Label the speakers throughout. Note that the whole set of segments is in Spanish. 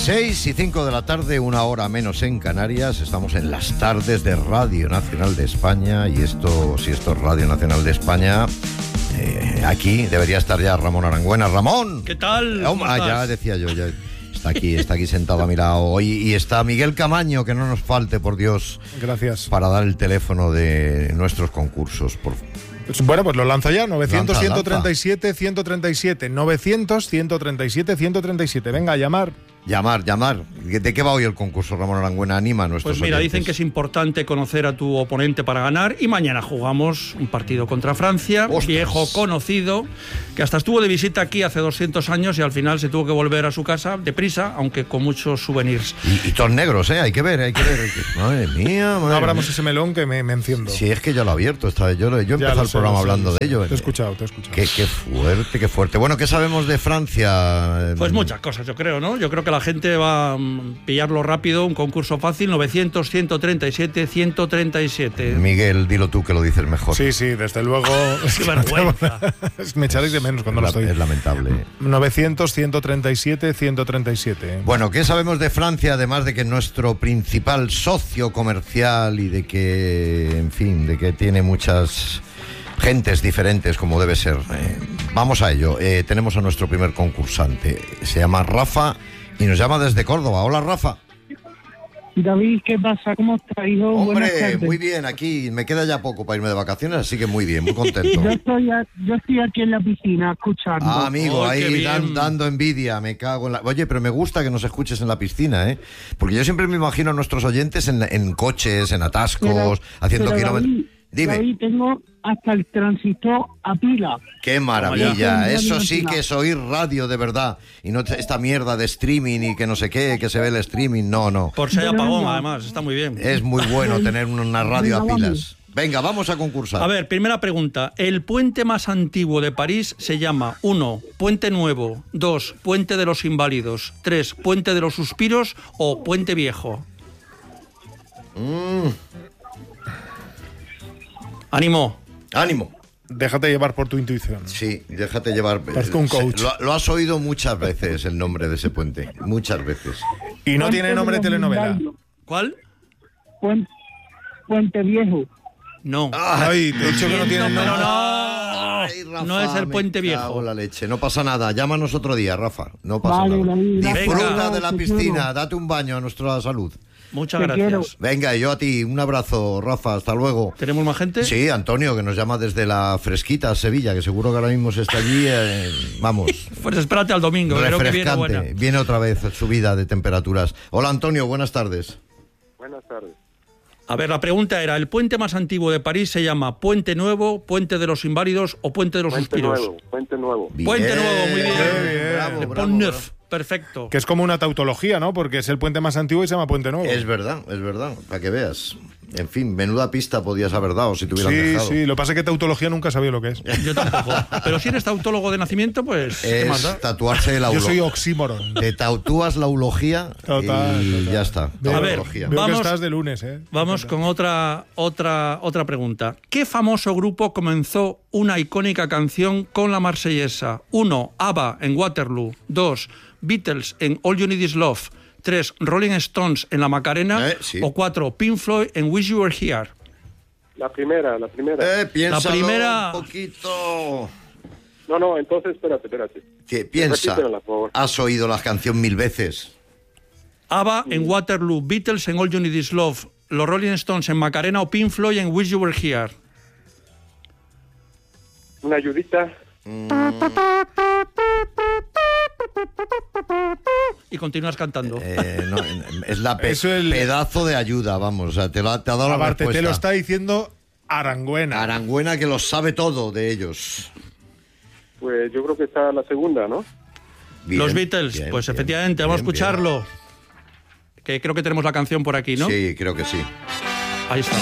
Speaker 1: 6:05 de la tarde, 1 hora menos en Canarias. Estamos en las tardes de Radio Nacional de España. Y esto, si esto es Radio Nacional de España, aquí debería estar ya Ramón Aranguena. ¡Ramón!
Speaker 2: ¿Qué tal?
Speaker 1: Ya decía yo, ya está aquí sentado a mi lado. Y está Miguel Camaño, que no nos falte, por Dios.
Speaker 3: Gracias.
Speaker 1: Para dar el teléfono de nuestros concursos, por favor.
Speaker 3: Bueno, pues lo lanzo ya, 900-137-137, 900-137-137. Venga, a llamar.
Speaker 1: Llamar. ¿De qué va hoy el concurso, Ramón Aranguena? Anima a nuestros
Speaker 2: Pues mira,
Speaker 1: oyentes.
Speaker 2: dicen que es importante conocer a tu oponente para ganar, y mañana jugamos un partido contra Francia,
Speaker 1: ¡Ostras!
Speaker 2: Viejo conocido, que hasta estuvo de visita aquí hace 200 años y al final se tuvo que volver a su casa deprisa, aunque con muchos souvenirs.
Speaker 1: Y todos negros, hay que ver. Madre mía.
Speaker 3: No abramos ese melón que me enciendo.
Speaker 1: Sí, es que yo lo he abierto. Yo he empezado el programa hablando de ello.
Speaker 3: Te he escuchado.
Speaker 1: Qué fuerte. Bueno, ¿qué sabemos de Francia?
Speaker 2: Pues muchas cosas, yo creo, ¿no? Yo creo que la gente va a pillarlo rápido. Un concurso fácil, 900-137-137.
Speaker 1: Miguel, dilo tú, que lo dices mejor.
Speaker 3: Sí, desde luego.
Speaker 2: Qué vergüenza.
Speaker 3: Me echaréis de menos cuando lo estoy.
Speaker 1: Es lamentable.
Speaker 3: 900-137-137.
Speaker 1: Bueno, ¿qué sabemos de Francia, además de que es nuestro principal socio comercial y de que, en fin, de que tiene muchas gentes diferentes, como debe ser? Vamos a ello. Tenemos a nuestro primer concursante. Se llama Rafa y nos llama desde Córdoba. Hola, Rafa.
Speaker 4: David, ¿qué pasa? ¿Cómo estás, hijo? Buenas
Speaker 1: Hombre,
Speaker 4: tardes.
Speaker 1: muy bien, aquí me queda ya poco para irme de vacaciones, así que muy bien, muy contento.
Speaker 4: Yo estoy aquí en la piscina escuchando.
Speaker 1: Ah, amigo,
Speaker 2: Oh, qué
Speaker 1: ahí
Speaker 2: bien.
Speaker 1: dando envidia, me cago en la... Oye, pero me gusta que nos escuches en la piscina, ¿eh? Porque yo siempre me imagino a nuestros oyentes en coches, en atascos, haciendo
Speaker 4: pero
Speaker 1: kilómetros.
Speaker 4: David,
Speaker 1: Dime.
Speaker 4: David, tengo hasta el transistor a pila.
Speaker 1: ¡Qué maravilla!
Speaker 4: Vaya.
Speaker 1: Eso sí que es oír radio de verdad. Y no esta mierda de streaming y que no sé qué, que se ve el streaming. No.
Speaker 2: Por si hay
Speaker 4: Bueno,
Speaker 2: apagón,
Speaker 4: venga.
Speaker 2: además, está muy bien.
Speaker 1: Es muy bueno tener una radio a
Speaker 4: Venga,
Speaker 1: pilas. Venga, vamos a concursar.
Speaker 2: A ver, primera pregunta. El puente más antiguo de París se llama 1. Puente Nuevo, 2. Puente de los Inválidos, 3. Puente de los Suspiros o Puente Viejo. ¡Ánimo!
Speaker 1: ¡Ánimo!
Speaker 3: Déjate llevar por tu intuición.
Speaker 1: Sí, déjate llevar.
Speaker 3: Parezco un coach.
Speaker 1: Lo has oído muchas veces, el nombre de ese puente. Muchas veces.
Speaker 3: Y no
Speaker 4: Puente
Speaker 3: tiene nombre de
Speaker 4: los
Speaker 3: telenovela.
Speaker 4: Inválidos.
Speaker 2: ¿Cuál?
Speaker 4: Puente Viejo.
Speaker 2: No.
Speaker 3: Ay, te he dicho que no tiene
Speaker 2: Pero
Speaker 3: nombre.
Speaker 2: no.
Speaker 1: Ay, Rafa,
Speaker 2: No es el
Speaker 1: me
Speaker 2: Puente
Speaker 1: cago
Speaker 2: Viejo.
Speaker 1: en la leche. No pasa nada. Llámanos otro día, Rafa. No pasa
Speaker 4: Vale,
Speaker 1: nada.
Speaker 4: David, gracias.
Speaker 1: Disfruta
Speaker 2: Venga.
Speaker 1: de la
Speaker 4: Te
Speaker 1: piscina.
Speaker 4: quiero.
Speaker 1: Date un baño a nuestra salud.
Speaker 2: Muchas
Speaker 4: Te
Speaker 2: gracias.
Speaker 4: quiero.
Speaker 1: Venga, y yo a ti. Un abrazo, Rafa. Hasta luego.
Speaker 2: ¿Tenemos más gente?
Speaker 1: Sí, Antonio, que nos llama desde la fresquita Sevilla, que seguro que ahora mismo se está allí. Vamos.
Speaker 2: Pues espérate al domingo, creo que viene buena.
Speaker 1: Refrescante. Viene otra vez subida de temperaturas. Hola, Antonio. Buenas tardes.
Speaker 5: Buenas tardes.
Speaker 2: A ver, la pregunta era, ¿el puente más antiguo de París se llama Puente Nuevo, Puente de los Inválidos o Puente de los Suspiros?
Speaker 5: Puente Nuevo.
Speaker 2: Puente Nuevo, muy bien.
Speaker 1: Bravo,
Speaker 2: Le
Speaker 1: bravo,
Speaker 2: Pont
Speaker 1: bravo.
Speaker 2: Neuf, perfecto.
Speaker 3: Que es como una tautología, ¿no? Porque es el puente más antiguo y se llama Puente Nuevo.
Speaker 1: Es verdad, para que veas. En fin, menuda pista podías haber dado si te hubieran dejado.
Speaker 3: Sí, lo que pasa es que tautología nunca sabía lo que es.
Speaker 2: Yo tampoco. Pero si eres tautólogo de nacimiento, pues, ¿qué más da?
Speaker 1: Es tatuarse la
Speaker 3: Yo soy oxímoron.
Speaker 1: Te tatúas la eulogía y ya está.
Speaker 2: A ver,
Speaker 1: Tautología.
Speaker 3: Veo
Speaker 2: Vamos-
Speaker 3: que estás de lunes, ¿eh?
Speaker 2: Vamos con otra pregunta. ¿Qué famoso grupo comenzó una icónica canción con la marsellesa? 1. ABBA en Waterloo. 2. Beatles en All You Need Is Love. 3. Rolling Stones en La Macarena.
Speaker 1: Sí.
Speaker 2: O 4. Pink Floyd en Wish You Were Here.
Speaker 5: La primera.
Speaker 1: Piénsalo
Speaker 2: La primera-
Speaker 1: un poquito.
Speaker 5: No, entonces espérate.
Speaker 1: ¿Qué piensa?
Speaker 5: Repítemela, por favor.
Speaker 1: Has oído la canción 1000 veces.
Speaker 2: ABBA en Waterloo, Beatles en All You Need Is Love, los Rolling Stones en Macarena o Pink Floyd en Wish You Were Here.
Speaker 5: Una ayudita.
Speaker 2: Y continúas cantando.
Speaker 1: No, es la
Speaker 3: Eso el-
Speaker 1: pedazo de ayuda, vamos. O sea, te ha dado la
Speaker 3: Aparte,
Speaker 1: respuesta.
Speaker 3: te lo está diciendo Aranguena.
Speaker 1: Aranguena, que lo sabe todo de ellos.
Speaker 5: Pues yo creo que está la segunda, ¿no?
Speaker 1: Bien,
Speaker 2: Los Beatles,
Speaker 1: bien,
Speaker 2: pues
Speaker 1: bien,
Speaker 2: efectivamente, vamos a
Speaker 1: bien,
Speaker 2: escucharlo. Que creo que tenemos la canción por aquí, ¿no?
Speaker 1: Sí, creo que sí.
Speaker 2: Ahí está.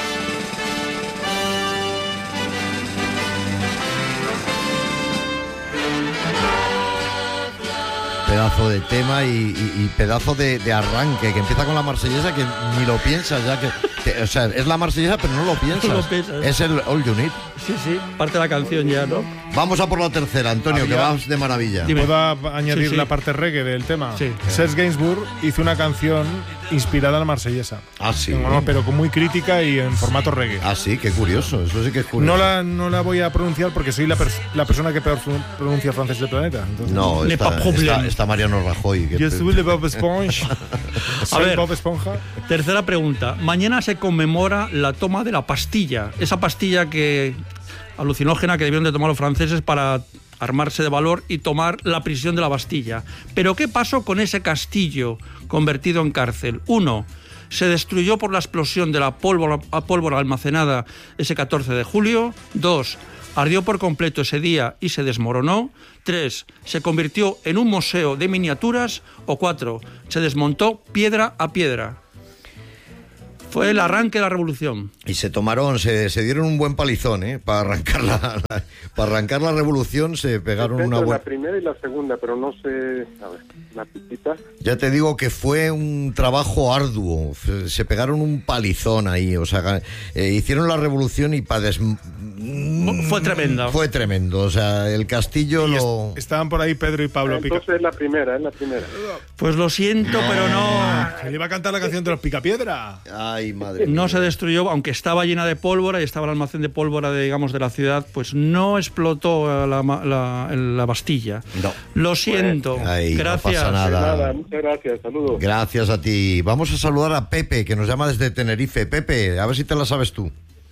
Speaker 1: Pedazo de tema y pedazo de arranque, que empieza con la marsellesa, que ni lo piensas ya, que O sea, es la marsellesa, pero no lo piensas.
Speaker 2: No lo piensas.
Speaker 1: Es el All You Need.
Speaker 2: Sí, parte de la canción ya, ¿no?
Speaker 1: Vamos a por la tercera, Antonio, que vas de maravilla.
Speaker 2: Dime.
Speaker 3: ¿Puedo añadir
Speaker 2: Sí.
Speaker 3: la parte reggae del tema?
Speaker 2: Sí.
Speaker 3: Serge Gainsbourg hizo una canción inspirada en la marsellesa.
Speaker 1: Ah, sí.
Speaker 3: No, pero con muy crítica y en formato reggae.
Speaker 1: Ah, sí, qué curioso. Eso sí que es curioso.
Speaker 3: No la voy a pronunciar porque soy la persona que peor pronuncia francés del planeta. Entonces,
Speaker 1: No,
Speaker 2: Ne pas problème.
Speaker 1: está Mariano Rajoy.
Speaker 3: Yo soy le Bob Esponja. Soy
Speaker 2: ver.
Speaker 3: Bob Esponja.
Speaker 2: Tercera pregunta. Mañana se conmemora la toma de la pastilla. Esa pastilla alucinógena que debieron de tomar los franceses para armarse de valor y tomar la prisión de la Bastilla. Pero ¿qué pasó con ese castillo convertido en cárcel? 1. Se destruyó por la explosión de la pólvora almacenada ese 14 de julio. 2. Ardió por completo ese día y se desmoronó. 3. Se convirtió en un museo de miniaturas. O 4. Se desmontó piedra a piedra. Fue el arranque de la revolución.
Speaker 1: Y se dieron un buen palizón, ¿eh? Para arrancar la revolución se pegaron una
Speaker 5: Entre
Speaker 1: buena...
Speaker 5: la primera y la segunda, pero no sé... A ver, la pistita.
Speaker 1: Ya te digo que fue un trabajo arduo, se pegaron un palizón ahí, o sea, hicieron la revolución y
Speaker 2: Fue tremenda.
Speaker 1: Fue tremendo, o sea, el castillo lo...
Speaker 3: Estaban por ahí Pedro y Pablo Pica.
Speaker 5: Entonces es la primera.
Speaker 2: Pues lo siento, pero no...
Speaker 3: Que le iba a cantar la canción de los Picapiedra.
Speaker 1: Ay, madre mía.
Speaker 2: No se destruyó, aunque estaba llena de pólvora y estaba el almacén de pólvora de la ciudad, pues no explotó la Bastilla.
Speaker 1: No.
Speaker 2: Lo siento.
Speaker 1: Ay, no
Speaker 2: Gracias.
Speaker 1: pasa nada.
Speaker 5: Muchas gracias, saludos.
Speaker 1: Gracias a ti. Vamos a saludar a Pepe, que nos llama desde Tenerife. Pepe, a ver si te la sabes tú.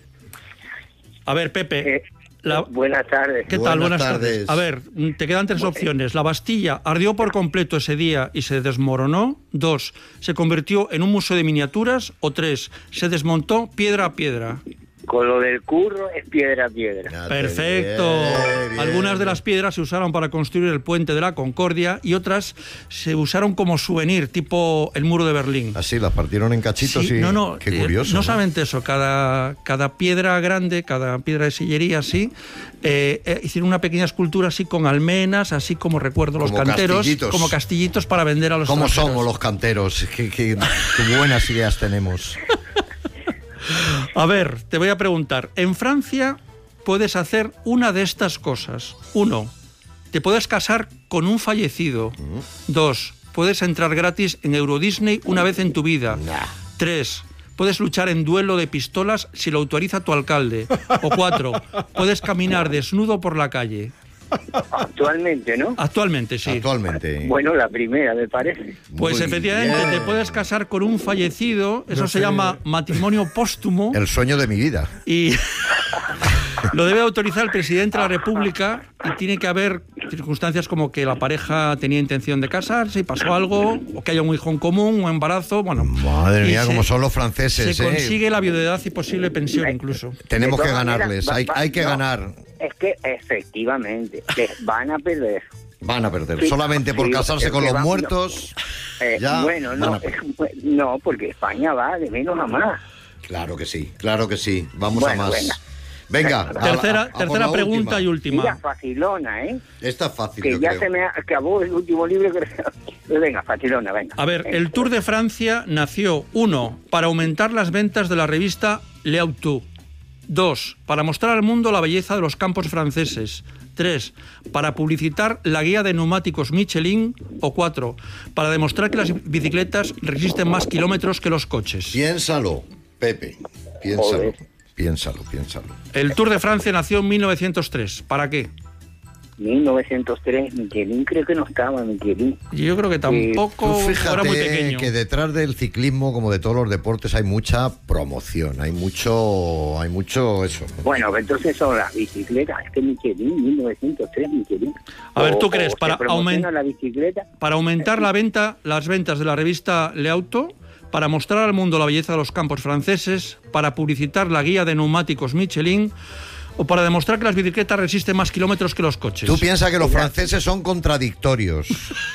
Speaker 2: A ver, Pepe.
Speaker 6: Buenas tardes.
Speaker 2: ¿Qué tal?
Speaker 1: Buenas
Speaker 2: Buenas tardes.
Speaker 1: tardes.
Speaker 2: A ver, te quedan 3 opciones. La Bastilla ardió por completo ese día y se desmoronó. 2. Se convirtió en un museo de miniaturas. O 3. Se desmontó piedra a piedra.
Speaker 6: Con lo del curro es piedra a piedra.
Speaker 1: Ya te
Speaker 2: Perfecto.
Speaker 1: bien.
Speaker 2: Algunas de las piedras se usaron para construir el puente de la Concordia y otras se usaron como souvenir, tipo el muro de Berlín.
Speaker 1: Así, las partieron en cachitos y...
Speaker 2: No,
Speaker 1: Qué curioso.
Speaker 2: no solamente eso, cada piedra grande, cada piedra de sillería así, hicieron una pequeña escultura así con almenas, así como recuerdo los
Speaker 1: Como
Speaker 2: canteros,
Speaker 1: castillitos.
Speaker 2: como castillitos para vender a los
Speaker 1: ¿Cómo
Speaker 2: extranjeros.
Speaker 1: somos los canteros? Qué buenas ideas tenemos.
Speaker 2: A ver, te voy a preguntar. En Francia puedes hacer una de estas cosas. 1. Te puedes casar con un fallecido. 2. Puedes entrar gratis en Euro Disney una vez en tu vida. 3. Puedes luchar en duelo de pistolas si lo autoriza tu alcalde. O 4. Puedes caminar desnudo por la calle.
Speaker 6: Actualmente, ¿no?
Speaker 2: Actualmente, sí.
Speaker 1: Actualmente.
Speaker 6: Bueno, la primera, me parece.
Speaker 2: Pues
Speaker 1: Muy
Speaker 2: efectivamente
Speaker 1: bien.
Speaker 2: te puedes casar con un fallecido. Eso se llama matrimonio póstumo.
Speaker 1: El sueño de mi vida.
Speaker 2: Y lo debe autorizar el presidente de la República y tiene que haber circunstancias como que la pareja tenía intención de casarse y pasó algo, o que haya un hijo en común, un embarazo, bueno.
Speaker 1: Madre
Speaker 2: y
Speaker 1: mía, como son los franceses,
Speaker 2: Se consigue la viudedad y posible pensión incluso.
Speaker 1: Tenemos
Speaker 6: De
Speaker 1: que
Speaker 6: todas
Speaker 1: ganarles,
Speaker 6: maneras,
Speaker 1: hay que
Speaker 6: no,
Speaker 1: ganar.
Speaker 6: Es que efectivamente les van a perder.
Speaker 1: Van a perder.
Speaker 6: Sí,
Speaker 1: Solamente por
Speaker 6: sí,
Speaker 1: casarse
Speaker 6: es
Speaker 1: con
Speaker 6: que
Speaker 1: los
Speaker 6: va-
Speaker 1: muertos. Ya
Speaker 6: Bueno,
Speaker 1: van
Speaker 6: no,
Speaker 1: a perder.
Speaker 6: no, porque España va de menos a más.
Speaker 1: Claro que sí, claro que sí. Vamos
Speaker 6: Bueno,
Speaker 1: a más.
Speaker 6: venga.
Speaker 1: Venga. a por
Speaker 2: Tercera
Speaker 1: la
Speaker 2: pregunta y última.
Speaker 6: Mira, facilona, ¿eh?
Speaker 1: Esta es fácil,
Speaker 6: Que
Speaker 1: yo
Speaker 6: ya
Speaker 1: creo.
Speaker 6: se me acabó el último libro. Venga, facilona, venga.
Speaker 2: A ver, el Tour de Francia nació, 1, para aumentar las ventas de la revista Le Auto. 2, para mostrar al mundo la belleza de los campos franceses. 3, para publicitar la guía de neumáticos Michelin. O 4, para demostrar que las bicicletas resisten más kilómetros que los coches.
Speaker 1: Piénsalo, Pepe. Piénsalo.
Speaker 6: Joder.
Speaker 1: Piénsalo.
Speaker 2: El Tour de Francia nació en 1903. ¿Para qué?
Speaker 6: 1903, Michelin, creo que no estaba Michelin.
Speaker 2: Yo creo que tampoco,
Speaker 1: Tú
Speaker 2: era muy
Speaker 1: fíjate
Speaker 2: pequeño.
Speaker 1: que detrás del ciclismo, como de todos los deportes, hay mucha promoción, hay mucho eso.
Speaker 6: Bueno, entonces son las bicicletas. Es que Michelin, 1903, Michelin.
Speaker 2: A ver, ¿tú crees,
Speaker 6: se
Speaker 2: para
Speaker 6: promociona la bicicleta?
Speaker 2: Para aumentar las ventas de la revista Le Auto, para mostrar al mundo la belleza de los campos franceses, para publicitar la guía de neumáticos Michelin o para demostrar que las bicicletas resisten más kilómetros que los coches.
Speaker 1: Tú piensas que los franceses son contradictorios.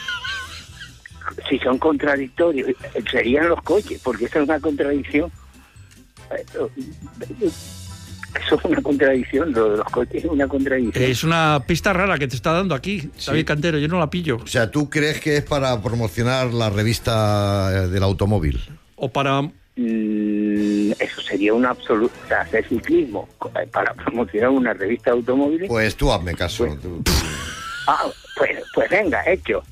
Speaker 6: Si son contradictorios, serían los coches, porque eso es una contradicción. Eso es una contradicción, lo de los coches es una contradicción.
Speaker 2: Es una pista rara que te está dando aquí, David Cantero, yo no la pillo.
Speaker 1: O sea, ¿tú crees que es para promocionar la revista del automóvil?
Speaker 2: O para...
Speaker 6: Eso sería una absoluta... O sea, hacer ciclismo para promocionar una revista de automóviles...
Speaker 1: Pues tú hazme caso.
Speaker 6: Pues venga, hecho.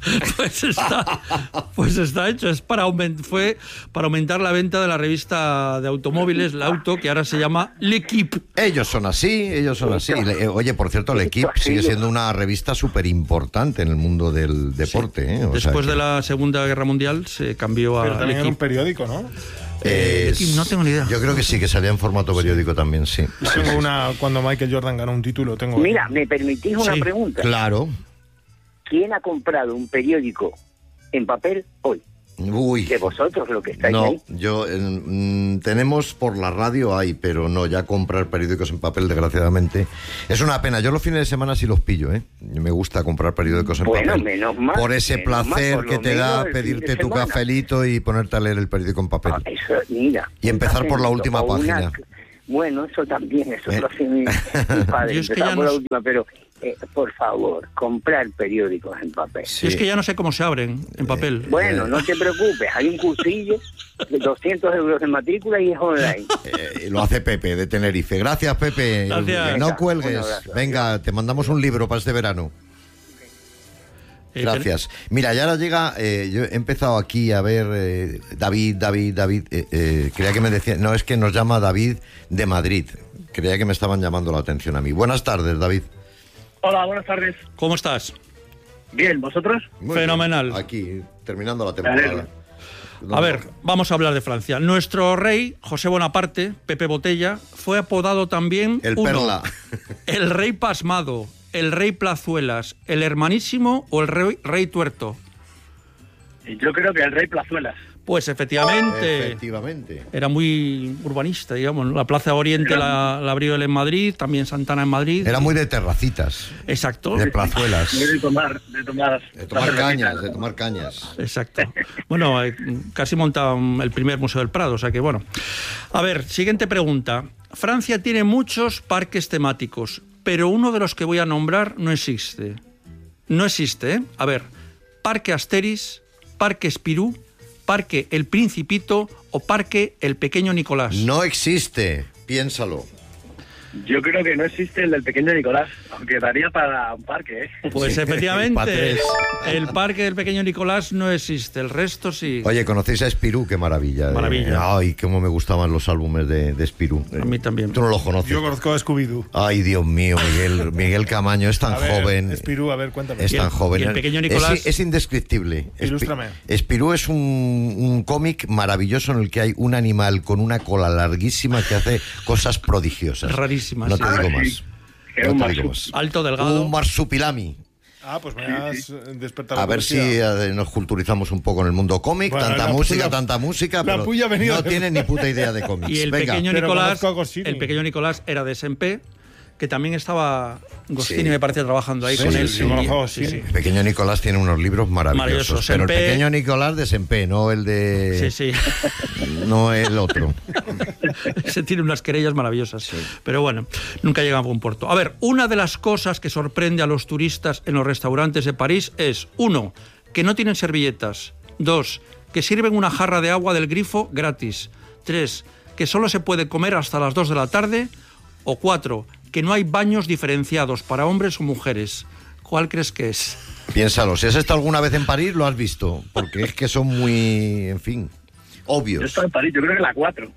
Speaker 2: Pues está hecho. Es fue para aumentar la venta de la revista de automóviles, la Auto, que ahora se llama L'Equipe.
Speaker 1: Ellos son así. Oye, por cierto, L'Equipe sigue siendo una revista súper importante en el mundo del deporte.
Speaker 2: Sí.
Speaker 1: O
Speaker 2: Después
Speaker 1: sea
Speaker 2: de la Segunda Guerra Mundial se cambió
Speaker 3: Pero
Speaker 2: a
Speaker 3: también era un
Speaker 2: L'Equipe.
Speaker 3: periódico, ¿no?
Speaker 2: No tengo ni idea.
Speaker 1: Yo creo que sí, que salía en formato periódico también, sí.
Speaker 3: Yo tengo una, cuando Michael Jordan ganó un título, tengo...
Speaker 6: Mira, ¿me permitís una
Speaker 2: Sí,
Speaker 6: pregunta?
Speaker 1: Claro.
Speaker 6: ¿Quién ha comprado un periódico en papel hoy?
Speaker 1: Uy.
Speaker 6: De vosotros, lo que estáis
Speaker 1: No,
Speaker 6: ahí.
Speaker 1: yo tenemos por la radio pero no, ya comprar periódicos en papel, desgraciadamente. Es una pena. Yo los fines de semana sí los pillo, ¿eh? Me gusta comprar periódicos en papel.
Speaker 6: Menos mal.
Speaker 1: Por ese placer que te da pedirte tu cafelito y ponerte a leer el periódico en papel.
Speaker 6: Eso, mira.
Speaker 1: Y empezar por la última página.
Speaker 6: Bueno, eso también, eso lo hace mi padre.
Speaker 2: Yo es que
Speaker 6: empezar
Speaker 2: ya
Speaker 6: por
Speaker 2: no
Speaker 6: la última, pero por favor, comprar periódicos en papel.
Speaker 1: Sí.
Speaker 2: Es que ya no sé cómo se abren en papel.
Speaker 6: Bueno, no te preocupes, hay un cursillo de 200 euros de matrícula y es online.
Speaker 1: Lo hace Pepe de Tenerife. Gracias, Pepe.
Speaker 2: Gracias.
Speaker 1: No
Speaker 6: Venga,
Speaker 1: cuelgues.
Speaker 6: un abrazo.
Speaker 1: Venga, te mandamos un libro para este verano. Gracias. Mira, ya ahora llega, yo he empezado aquí a ver, David, creía que me decía, no, es que nos llama David de Madrid, creía que me estaban llamando la atención a mí. Buenas tardes, David.
Speaker 7: Hola, buenas tardes.
Speaker 2: ¿Cómo estás?
Speaker 7: Bien, ¿vosotros?
Speaker 1: Muy
Speaker 2: Fenomenal.
Speaker 1: bien. Aquí, terminando la
Speaker 7: Me alegro.
Speaker 1: temporada.
Speaker 2: A ver, vamos a hablar de Francia. Nuestro rey, José Bonaparte, Pepe Botella, fue apodado también
Speaker 1: El Perla.
Speaker 2: el rey pasmado, el rey Plazuelas, el hermanísimo o el rey tuerto.
Speaker 7: Yo creo que el rey Plazuelas.
Speaker 2: Pues efectivamente.
Speaker 1: Efectivamente.
Speaker 2: Era muy urbanista, digamos, ¿no? La Plaza Oriente la abrió él en Madrid, también Santana en Madrid.
Speaker 1: Era muy de terracitas,
Speaker 2: Exacto.
Speaker 1: de plazuelas,
Speaker 7: Muy de tomar
Speaker 1: cañas, de tomar cañas.
Speaker 2: Exacto. Bueno, casi monta el primer Museo del Prado, o sea que bueno. A ver, siguiente pregunta. Francia tiene muchos parques temáticos, pero uno de los que voy a nombrar no existe. No existe, ¿eh? A ver, Parque Asteris, Parque Spirou, Parque El Principito o Parque El Pequeño Nicolás.
Speaker 1: No existe, piénsalo.
Speaker 7: Yo creo que no existe el del pequeño Nicolás, aunque daría para un parque, ¿eh?
Speaker 2: Pues
Speaker 1: Pa'
Speaker 2: efectivamente,
Speaker 1: tres.
Speaker 2: el Parque del Pequeño Nicolás no existe, el resto sí.
Speaker 1: Oye, ¿conocéis a Spirou? Qué maravilla.
Speaker 2: Maravilla.
Speaker 1: Ay, cómo me gustaban los álbumes de Spirou.
Speaker 2: A mí también.
Speaker 1: Tú no los conoces.
Speaker 3: Yo conozco a Scooby-Doo.
Speaker 1: Ay, Dios mío, Miguel Camaño es tan
Speaker 3: A ver,
Speaker 1: joven.
Speaker 3: Spirou, a ver, cuéntame.
Speaker 1: Es
Speaker 2: Y el-
Speaker 1: tan joven.
Speaker 2: y el pequeño Nicolás-
Speaker 1: Es indescriptible.
Speaker 3: Ilústrame.
Speaker 1: Spirou es un cómic maravilloso en el que hay un animal con una cola larguísima que hace cosas prodigiosas.
Speaker 2: Rarísimas,
Speaker 1: No
Speaker 2: sí.
Speaker 1: te digo
Speaker 7: Ah,
Speaker 1: más.
Speaker 7: sí. Era un
Speaker 1: No te digo más.
Speaker 2: Alto, delgado.
Speaker 1: Un marsupilami.
Speaker 3: Ah, pues me has despertado.
Speaker 1: A
Speaker 3: la
Speaker 1: ver si
Speaker 3: curiosidad.
Speaker 1: nos culturizamos un poco en el mundo cómic.
Speaker 3: Bueno,
Speaker 1: tanta música,
Speaker 3: la
Speaker 1: pero
Speaker 3: puya ha venido
Speaker 1: no
Speaker 3: de-
Speaker 1: tiene ni puta idea de cómics.
Speaker 2: Y el
Speaker 1: Venga.
Speaker 2: pequeño
Speaker 3: Pero
Speaker 2: Nicolás,
Speaker 3: conozco a Goscinny.
Speaker 2: el pequeño Nicolás era de SMP, que también estaba Goscinny,
Speaker 1: Sí.
Speaker 2: me parece, trabajando ahí
Speaker 1: Sí,
Speaker 2: con
Speaker 1: sí,
Speaker 2: él.
Speaker 1: sí,
Speaker 3: conozco a
Speaker 2: sí,
Speaker 3: Goscinny.
Speaker 2: sí.
Speaker 1: El pequeño Nicolás tiene unos libros maravillosos,
Speaker 2: Maravillosos.
Speaker 1: pero el
Speaker 2: Sempé.
Speaker 1: pequeño Nicolás de Sempé, no el de...
Speaker 2: Sí, sí.
Speaker 1: No el otro.
Speaker 2: Se tiene unas querellas maravillosas. Pero bueno, nunca llega a buen puerto. A ver, una de las cosas que sorprende a los turistas en los restaurantes de París es, 1, que no tienen servilletas. 2, que sirven una jarra de agua del grifo gratis. 3, que solo se puede comer hasta las 2 de la tarde. O 4, que no hay baños diferenciados para hombres o mujeres. ¿Cuál crees que es?
Speaker 1: Piénsalo, si has estado alguna vez en París, lo has visto, porque es que son muy, en fin,
Speaker 7: Yo
Speaker 1: obvios.
Speaker 7: estaba en París, yo creo que la 4.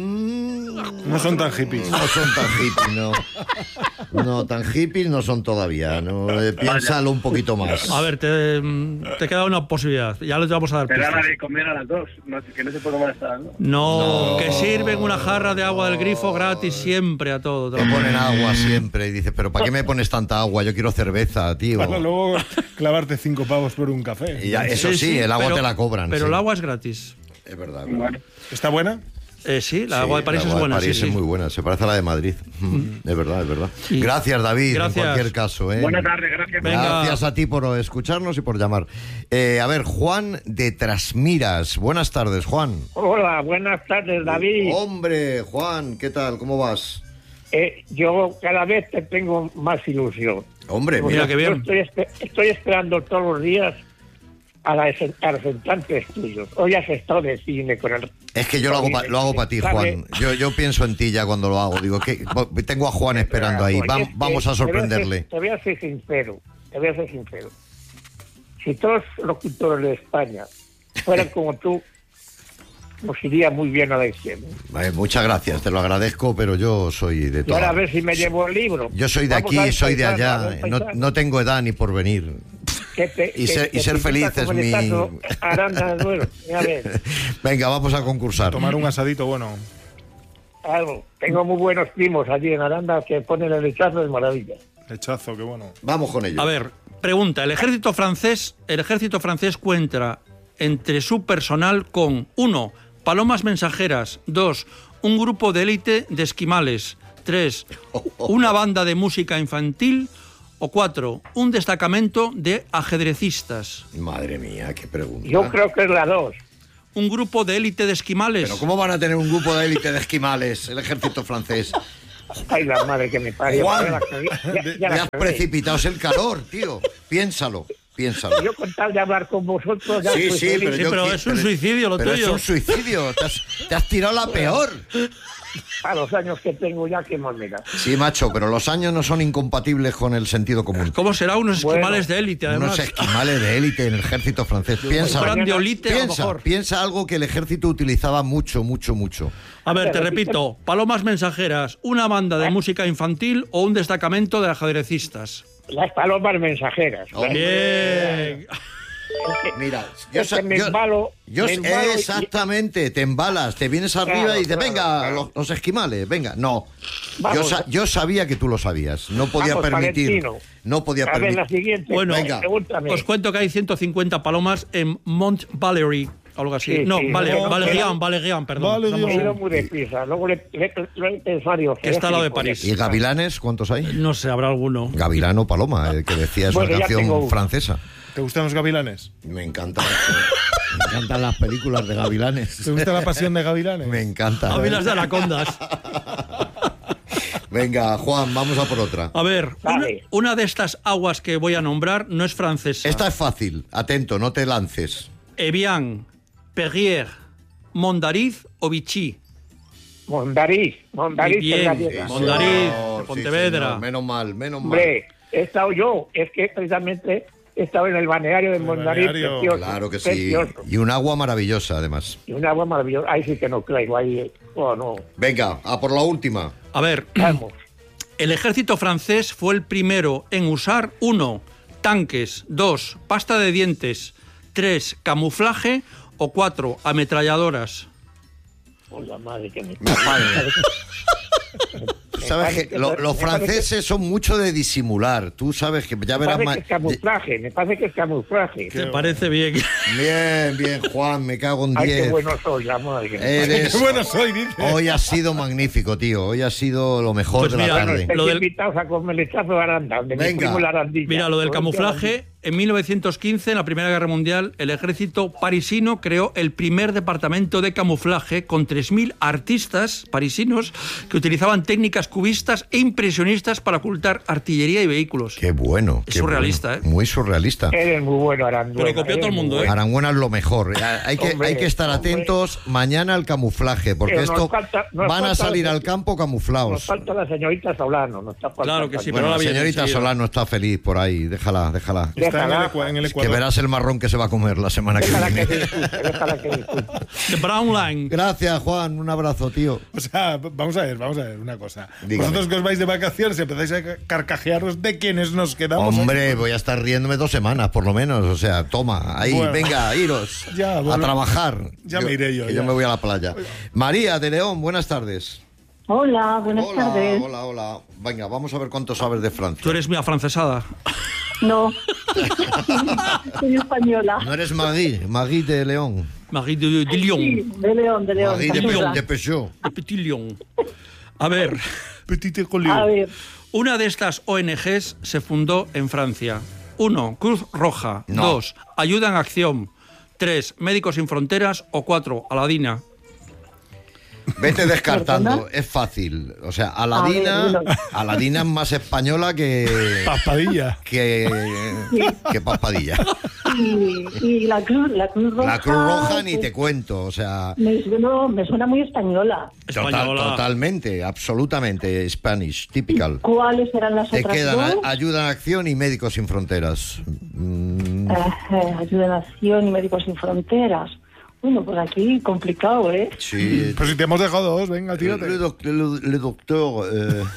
Speaker 3: No son tan hippies.
Speaker 1: No son tan hippies, no. No, tan hippies no son todavía. No, piénsalo un poquito más.
Speaker 2: A ver, te queda una posibilidad. Ya le vamos a dar
Speaker 7: Pero
Speaker 2: pistas.
Speaker 7: ahora de comer a las 2, que no se puede comer hasta las 2.
Speaker 2: No, que sirven una jarra de agua del grifo gratis siempre a todo.
Speaker 1: Te ponen agua siempre y dices, pero ¿para qué me pones tanta agua? Yo quiero cerveza, tío.
Speaker 3: Para luego clavarte 5 pavos por un café.
Speaker 1: Y ya, eso sí, el agua
Speaker 2: pero-
Speaker 1: te la cobran.
Speaker 2: Pero
Speaker 1: sí.
Speaker 2: el agua es gratis.
Speaker 1: Es verdad.
Speaker 7: Bueno,
Speaker 3: ¿Está buena?
Speaker 2: Sí, la
Speaker 1: Sí,
Speaker 2: agua de París
Speaker 1: la
Speaker 2: es
Speaker 1: agua de
Speaker 2: buena.
Speaker 1: París
Speaker 2: sí,
Speaker 1: es
Speaker 2: sí.
Speaker 1: muy buena, se parece a la de Madrid. Es verdad, es verdad.
Speaker 2: Y-
Speaker 1: Gracias, David,
Speaker 2: Gracias.
Speaker 1: en cualquier caso.
Speaker 7: buenas tardes, gracias.
Speaker 2: Venga.
Speaker 1: Gracias a ti por escucharnos y por llamar. A ver, Juan de Trasmiras. Buenas tardes, Juan.
Speaker 8: Hola, buenas tardes, David.
Speaker 1: Hombre, Juan, ¿qué tal? ¿Cómo vas?
Speaker 8: Yo cada vez te tengo más ilusión.
Speaker 1: Hombre,
Speaker 2: Mira
Speaker 1: mira,
Speaker 2: qué bien.
Speaker 8: Yo estoy esperando todos los días a los entrantes tuyos. Hoy has estado de cine con el...
Speaker 1: Es que yo lo hago para ti, Juan. Yo pienso en ti ya cuando lo hago. Digo, que tengo a Juan esperando ahí. Vamos a sorprenderle.
Speaker 8: Te voy a ser sincero. Si todos los pintores de España fueran como tú, nos iría muy bien a la izquierda.
Speaker 1: Muchas gracias, te lo agradezco, pero yo soy de todo.
Speaker 8: Y ahora a ver si me llevo el libro.
Speaker 1: Yo soy de aquí, soy de allá. No tengo edad ni por venir. Y ser feliz es mi...
Speaker 8: Aranda del Duero. A ver.
Speaker 1: Venga, vamos a concursar.
Speaker 3: Tomar un asadito bueno.
Speaker 8: Claro, tengo muy buenos primos allí en Aranda que ponen el lechazo de maravilla.
Speaker 3: Lechazo, qué bueno.
Speaker 1: Vamos con ello.
Speaker 2: A ver, pregunta. El ejército francés cuenta entre su personal con 1. Palomas mensajeras. 2. Un grupo de élite de esquimales. 3. Una banda de música infantil. O 4. Un destacamento de ajedrecistas.
Speaker 1: Madre mía, qué pregunta.
Speaker 8: Yo creo que es la 2.
Speaker 2: Un grupo de élite de esquimales.
Speaker 1: Pero ¿cómo van a tener un grupo de élite de esquimales el ejército francés?
Speaker 8: Ay, la madre que me parió.
Speaker 1: Juan,
Speaker 8: Ya
Speaker 1: me has precipitado, es el calor, tío. Piénsalo.
Speaker 8: Yo con tal de hablar con vosotros... Ya
Speaker 1: Sí,
Speaker 2: pero es un suicidio lo tuyo.
Speaker 1: Es un suicidio, te has tirado la peor.
Speaker 8: A los años que tengo ya, qué manera.
Speaker 1: Sí, macho, pero los años no son incompatibles con el sentido común.
Speaker 2: ¿Cómo será unos esquimales de élite, además?
Speaker 1: Unos esquimales de élite en el ejército francés. Piensa algo que el ejército utilizaba mucho.
Speaker 2: A ver, te repito, palomas mensajeras, una banda de música infantil o un destacamento de ajedrecistas.
Speaker 8: Las palomas mensajeras.
Speaker 2: Bien.
Speaker 1: Mira, exactamente, te embalas, te vienes arriba y dices, venga, los esquimales, venga. No, yo sabía que tú lo sabías, no podía permitir.
Speaker 8: A ver, la siguiente.
Speaker 2: Bueno,
Speaker 1: venga.
Speaker 2: Os cuento que hay 150 palomas en Mont Valery, algo así.
Speaker 8: Sí,
Speaker 2: no,
Speaker 8: sí,
Speaker 2: Valerian, perdón.
Speaker 8: He ido muy deprisa, luego le he pensado.
Speaker 2: Que está al lado de París.
Speaker 1: ¿Y gavilanes cuántos hay?
Speaker 2: No sé, habrá alguno.
Speaker 1: Gavilán o paloma, el que decía es una canción francesa.
Speaker 3: ¿Te gustan los gavilanes?
Speaker 1: Me encantan las películas de gavilanes.
Speaker 3: ¿Te gusta la pasión de gavilanes?
Speaker 1: Me encanta.
Speaker 2: Gavilanes de anacondas.
Speaker 1: Venga, Juan, vamos a por otra.
Speaker 2: A ver, una de estas aguas que voy a nombrar no es francesa.
Speaker 1: Esta es fácil, atento, no te lances.
Speaker 2: Evian, Perrier, Mondariz o Vichy.
Speaker 8: Mondariz.
Speaker 2: Bien, Mondariz, de Pontevedra.
Speaker 1: Sí, menos mal.
Speaker 8: Hombre, he estado yo, es que precisamente he estado en el balneario de Mondariz, precioso.
Speaker 1: Claro que sí.
Speaker 8: Precioso.
Speaker 1: Y un agua maravillosa, además.
Speaker 8: Y un agua maravillosa. Ahí sí que no creo, ahí... Oh, no.
Speaker 1: Venga, a por la última.
Speaker 2: A ver,
Speaker 8: Vamos.
Speaker 2: el ejército francés fue el primero en usar 1. Tanques, 2. Pasta de dientes, 3. Camuflaje o 4. Ametralladoras.
Speaker 8: Oh, la madre que me...
Speaker 1: Sabes que los franceses son mucho de disimular. Tú sabes que ya verás más.
Speaker 8: Me parece que es camuflaje.
Speaker 2: ¿Te parece bien?
Speaker 1: Bien, Juan, me cago en 10.
Speaker 8: Ay, qué bueno soy, la madre.
Speaker 1: Qué
Speaker 3: bueno soy, dice.
Speaker 1: Hoy ha sido magnífico, tío. Hoy ha sido lo mejor
Speaker 2: Pues
Speaker 1: de
Speaker 2: mira,
Speaker 1: la tarde.
Speaker 8: Lo del invitados a comer lechazo de Aranda, donde me fuimos la Arandilla.
Speaker 2: Mira, lo del camuflaje, en 1915, en la Primera Guerra Mundial, el ejército parisino creó el primer departamento de camuflaje con 3.000 artistas parisinos que utilizaban técnicas cubistas e impresionistas para ocultar artillería y vehículos.
Speaker 1: Qué bueno.
Speaker 2: Es surrealista,
Speaker 1: bueno. Muy surrealista.
Speaker 8: Eres muy bueno, Aranguena.
Speaker 2: Pero copió todo el mundo, ¿eh?
Speaker 1: Aranguena es lo mejor. Hay que estar atentos mañana al camuflaje, porque van a salir al campo camuflados.
Speaker 8: Nos falta la señorita Solano.
Speaker 2: Claro que sí,
Speaker 1: bueno,
Speaker 2: pero
Speaker 1: la señorita Solano está feliz por ahí. Déjala.
Speaker 3: Está en el Ecuador.
Speaker 1: Que verás el marrón que se va a comer la semana que viene.
Speaker 8: Déjala que disfrute.
Speaker 2: The Brown Line.
Speaker 1: Gracias, Juan. Un abrazo, tío.
Speaker 3: O sea, vamos a ver una cosa.
Speaker 1: Dígame.
Speaker 3: Vosotros que os vais de vacaciones empezáis a carcajearos de quienes nos quedamos.
Speaker 1: Hombre, voy a estar riéndome 2 semanas, por lo menos. O sea, toma, ahí,
Speaker 3: bueno.
Speaker 1: Venga, iros a trabajar.
Speaker 3: Ya me iré yo.
Speaker 1: Yo me voy a la playa. María de León, buenas tardes.
Speaker 9: Hola, buenas tardes.
Speaker 1: Hola. Venga, vamos a ver cuánto sabes de Francia.
Speaker 2: Tú eres mi afrancesada.
Speaker 9: No, soy española.
Speaker 1: ¿No eres Magui de León?
Speaker 2: Marie de Lyon.
Speaker 9: Sí, de León.
Speaker 1: Magui de
Speaker 9: Pamplona.
Speaker 1: Peugeot.
Speaker 2: De Petit Lyon. A ver,
Speaker 3: Petite Collier.
Speaker 9: A ver,
Speaker 2: una de estas ONGs se fundó en Francia. 1. Cruz Roja.
Speaker 1: No.
Speaker 2: 2. Ayuda en Acción. 3. Médicos Sin Fronteras. O 4. Aladina.
Speaker 1: Vete descartando,
Speaker 9: ¿Perdona?
Speaker 1: es fácil. O sea, Aladina es más española que
Speaker 3: Paspadilla.
Speaker 1: que Paspadilla.
Speaker 9: Y la Cruz Roja.
Speaker 1: La Cruz Roja ni te cuento, o sea,
Speaker 9: Me suena muy española.
Speaker 1: totalmente, absolutamente Spanish, typical.
Speaker 9: ¿Cuáles eran las
Speaker 1: Te
Speaker 9: otras
Speaker 1: quedan
Speaker 9: dos?
Speaker 1: Ayuda en Acción y Médicos Sin Fronteras.
Speaker 9: Ayuda en Acción y Médicos Sin Fronteras. Bueno, pues aquí complicado, ¿eh?
Speaker 1: Sí.
Speaker 3: Pero si te hemos dejado dos, venga, tírate.
Speaker 1: Le doctor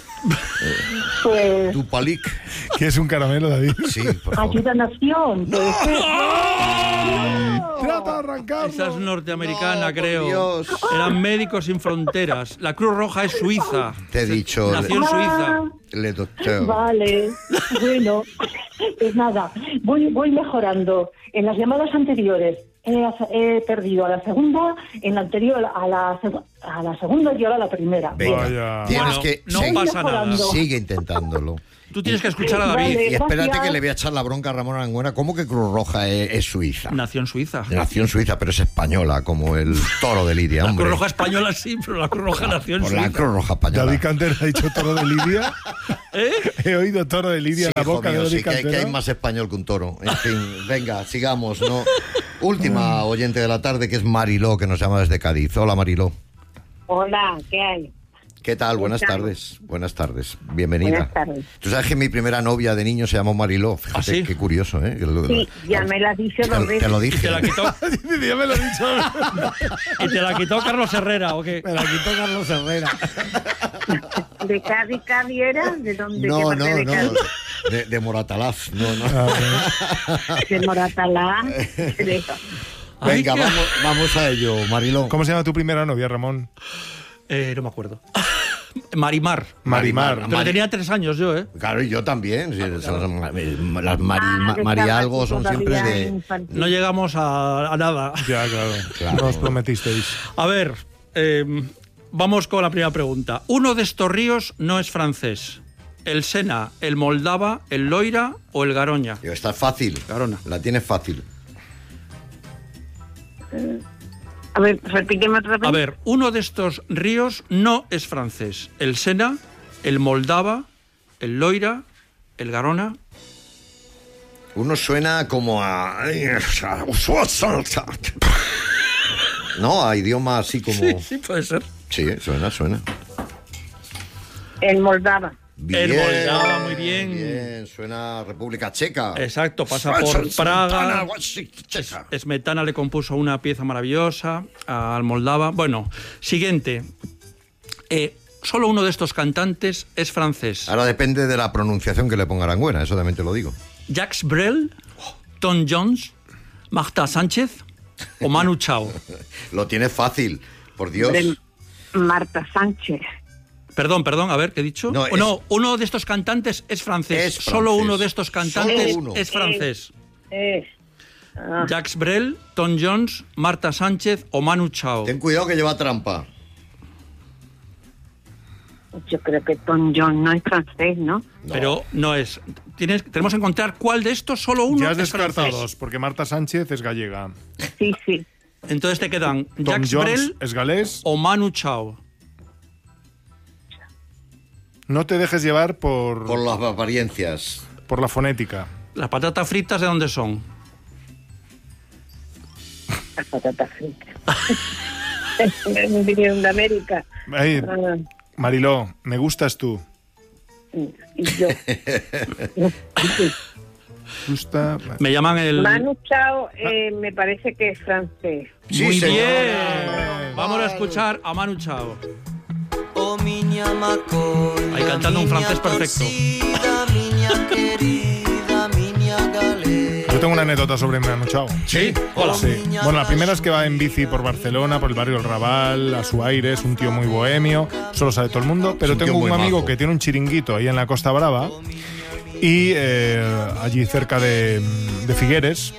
Speaker 9: Pues
Speaker 1: Tupalik.
Speaker 3: Que es un caramelo, David.
Speaker 1: Sí, por favor.
Speaker 9: Ayuda en Acción, puede ser.
Speaker 3: Trata de arrancarlo.
Speaker 2: Esa es norteamericana,
Speaker 1: No, por
Speaker 2: creo.
Speaker 1: Dios.
Speaker 2: Eran Médicos Sin Fronteras. La Cruz Roja es suiza.
Speaker 1: Te he dicho,
Speaker 2: Nació en Suiza.
Speaker 1: le doctor.
Speaker 9: Vale, bueno, pues nada, voy mejorando. En las llamadas anteriores he perdido a la segunda, en la anterior a la segunda y ahora a la primera.
Speaker 1: Venga,
Speaker 3: Vaya.
Speaker 1: tienes
Speaker 2: Bueno,
Speaker 1: que
Speaker 2: no
Speaker 1: seguir-
Speaker 2: pasa nada.
Speaker 1: Sigue intentándolo.
Speaker 2: Tú tienes que escuchar a David.
Speaker 9: Vale.
Speaker 1: Y espérate
Speaker 9: Gracias.
Speaker 1: que le voy a echar la bronca a Ramón Aranguena. ¿Cómo que Cruz Roja es suiza?
Speaker 2: Nació en Suiza.
Speaker 1: Nació en Suiza, pero es española, como el toro de Lidia,
Speaker 2: La
Speaker 1: hombre.
Speaker 2: Cruz Roja española sí, pero la Cruz Roja nació en
Speaker 1: Por la
Speaker 2: Suiza.
Speaker 1: Cruz Roja española.
Speaker 3: David Cantero ha dicho toro de Lidia.
Speaker 2: ¿Eh?
Speaker 3: He oído toro de Lidia
Speaker 1: Sí,
Speaker 3: en la
Speaker 1: hijo
Speaker 3: boca
Speaker 1: mío,
Speaker 3: de David
Speaker 1: sí, que hay
Speaker 3: Cantero.
Speaker 1: más español que un toro. En fin, venga, sigamos, ¿no? Última oyente de la tarde, que es Mariló, que nos llama desde Cádiz. Hola, Mariló.
Speaker 10: Hola, ¿qué hay?
Speaker 1: ¿Qué tal? Buenas tardes. Buenas tardes. Bienvenida.
Speaker 10: Buenas tardes.
Speaker 1: Tú sabes que mi primera novia de niño se llamó Mariló. Fíjate,
Speaker 2: ¿Ah, sí?
Speaker 1: qué curioso, ¿eh?
Speaker 10: Sí, ya me lo has dicho dos
Speaker 1: Te
Speaker 10: veces.
Speaker 1: lo
Speaker 2: ¿Y
Speaker 1: dije.
Speaker 2: te la quitó,
Speaker 3: Ya me lo he dicho.
Speaker 2: y te la quitó Carlos Herrera o qué?
Speaker 3: Me la quitó Carlos Herrera.
Speaker 10: ¿De Cádiz era? ¿De dónde?
Speaker 1: No,
Speaker 10: ¿Qué
Speaker 1: no,
Speaker 10: parte de
Speaker 1: no.
Speaker 10: Cádiz?
Speaker 1: De Moratalaz. No, no.
Speaker 10: De Moratalá.
Speaker 2: Ay,
Speaker 1: Venga,
Speaker 2: qué-
Speaker 1: vamos a ello, Mariló.
Speaker 3: ¿Cómo se llama tu primera novia, Ramón?
Speaker 2: No me acuerdo. Marimar.
Speaker 3: Marimar.
Speaker 2: Pero tenía 3 años yo, ¿eh?
Speaker 1: Claro, y yo también. Sí, son las
Speaker 10: Ah, que
Speaker 1: Marialgo
Speaker 10: estaba
Speaker 1: son siempre
Speaker 10: todavía
Speaker 1: de...
Speaker 10: infantil.
Speaker 2: No llegamos a nada.
Speaker 3: Ya, claro.
Speaker 1: Claro.
Speaker 3: Nos prometisteis.
Speaker 2: A ver, vamos con la primera pregunta. Uno de estos ríos no es francés. ¿El Sena, el Moldava, el Loira o el Garoña?
Speaker 1: Digo, está fácil.
Speaker 2: Garona.
Speaker 1: La tienes fácil.
Speaker 10: A ver, repíteme otra vez.
Speaker 2: A ver, uno de estos ríos no es francés. El Sena, el Moldava, el Loira, el Garona.
Speaker 1: Uno suena como a... No, a idioma así como...
Speaker 2: Sí, puede ser.
Speaker 1: Sí, suena.
Speaker 10: El Moldava.
Speaker 2: El Moldava, muy bien.
Speaker 1: Suena a República Checa.
Speaker 2: Exacto, pasa por Praga. Smetana le compuso una pieza maravillosa al Moldava. Bueno, siguiente. Solo uno de estos cantantes es francés.
Speaker 1: Ahora depende de la pronunciación que le ponga Aranguena, eso también te lo digo.
Speaker 2: Jacques Brel, Tom Jones, Marta Sánchez o Manu Chao.
Speaker 1: Lo tienes fácil, por Dios.
Speaker 10: Marta Sánchez.
Speaker 2: Perdón, a ver, ¿qué he dicho?
Speaker 1: No,
Speaker 2: No, uno de estos cantantes es francés.
Speaker 1: Es
Speaker 2: Solo
Speaker 1: francés.
Speaker 2: uno de estos cantantes
Speaker 1: Solo uno.
Speaker 2: es francés.
Speaker 10: Ah,
Speaker 2: Jacques Brel, Tom Jones, Marta Sánchez o Manu Chao.
Speaker 1: Ten cuidado que lleva trampa.
Speaker 10: yo creo que Tom Jones no es francés, ¿no?
Speaker 1: No.
Speaker 2: Pero no es. Tenemos que encontrar cuál de estos, solo uno
Speaker 3: Ya has
Speaker 2: es
Speaker 3: descartado
Speaker 2: francés.
Speaker 3: dos, porque Marta Sánchez es gallega.
Speaker 10: Sí, sí.
Speaker 2: Entonces te quedan
Speaker 3: Tom
Speaker 2: Jacques
Speaker 3: Jones
Speaker 2: Brel
Speaker 3: es galés.
Speaker 2: o Manu Chao.
Speaker 3: No te dejes llevar por
Speaker 1: Por las apariencias.
Speaker 3: la fonética.
Speaker 2: ¿Las patatas fritas de dónde son?
Speaker 10: Las patatas fritas. Vinieron de América.
Speaker 3: Ay,
Speaker 10: Ah,
Speaker 3: Mariló, me gustas tú.
Speaker 10: y yo.
Speaker 3: Gusta.
Speaker 2: Me llaman el...
Speaker 10: Manu Chao me parece que es francés.
Speaker 1: Sí,
Speaker 2: Muy
Speaker 1: señor.
Speaker 2: bien. Vamos a escuchar a Manu Chao. Ahí cantando un francés perfecto.
Speaker 3: Yo tengo una anécdota sobre Manu Chao.
Speaker 2: ¿Sí? Hola.
Speaker 3: Sí. Bueno, la primera es que va en bici por Barcelona, por el barrio El Raval, a su aire, es un tío muy bohemio, solo sabe todo el mundo, pero
Speaker 1: un tío
Speaker 3: tengo un
Speaker 1: muy
Speaker 3: amigo
Speaker 1: majo.
Speaker 3: que tiene un chiringuito ahí en la Costa Brava y allí cerca de Figueres.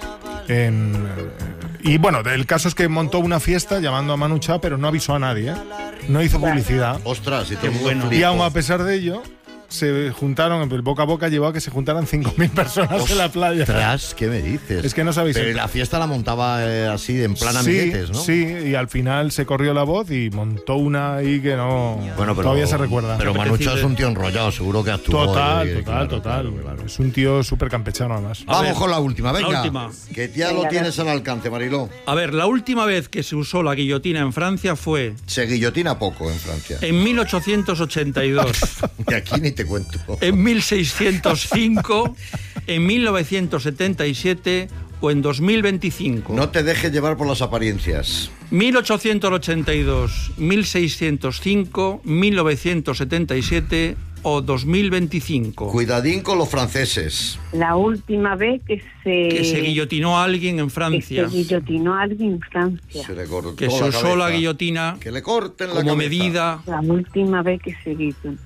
Speaker 3: Y bueno, el caso es que montó una fiesta llamando a Manu Chao, pero no avisó a nadie, ¿eh? No hizo publicidad.
Speaker 1: Ostras, y todo el mundo
Speaker 2: bueno.
Speaker 1: flipó.
Speaker 3: Y aún a pesar de ello, se juntaron, el boca a boca llevó a que se juntaran 5.000 personas en la playa.
Speaker 1: Ostras, ¿qué me dices?
Speaker 3: Es que no sabéis.
Speaker 1: Pero la fiesta la montaba así, en plan amiguetes, ¿no?
Speaker 3: Sí, y al final se corrió la voz y montó una ahí que no.
Speaker 1: Bueno, pero,
Speaker 3: todavía se recuerda.
Speaker 1: Pero Manucho es un tío enrollado, seguro que actuó.
Speaker 3: Total.
Speaker 1: Claro.
Speaker 3: Es un tío súper campechano, además.
Speaker 1: Vamos con la última, venga.
Speaker 2: La última.
Speaker 1: Que ya lo tienes al alcance, Mariló.
Speaker 2: A ver, la última vez que se usó la guillotina en Francia fue
Speaker 1: Se guillotina poco en Francia.
Speaker 2: en 1882,
Speaker 1: Y aquí ni te cuento.
Speaker 2: en 1605, en 1977 o en 2025.
Speaker 1: No te dejes llevar por las apariencias.
Speaker 2: 1882, 1605, 1977 o 2025.
Speaker 1: Cuidadín con los franceses.
Speaker 10: La última vez que
Speaker 2: se guillotinó a alguien en Francia.
Speaker 10: Que se guillotinó a alguien en Francia.
Speaker 1: Se le cortó
Speaker 2: Que se
Speaker 1: la
Speaker 2: usó
Speaker 1: cabeza.
Speaker 2: la guillotina
Speaker 1: Que le corten la
Speaker 2: como
Speaker 1: cabeza.
Speaker 2: medida.
Speaker 10: La última vez que se guillotinó.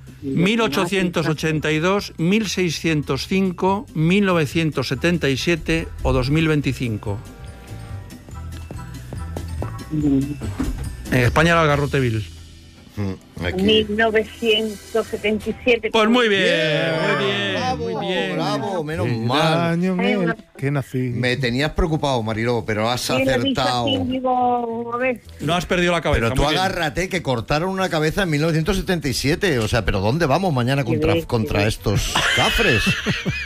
Speaker 2: 1882, 1605, 1977 o 2025. En España era el garrote vil.
Speaker 1: Aquí.
Speaker 10: 1977.
Speaker 2: Pues muy bien,
Speaker 1: Bravo,
Speaker 2: muy bien.
Speaker 1: bravo, menos
Speaker 3: El
Speaker 1: mal.
Speaker 3: año en el que nací.
Speaker 1: Me tenías preocupado, Mariló, pero has acertado.
Speaker 10: Digo, a ver,
Speaker 2: No has perdido la cabeza.
Speaker 1: Pero tú
Speaker 2: muy bien.
Speaker 1: agárrate que cortaron una cabeza en 1977. O sea, ¿pero dónde vamos mañana contra estos cafres?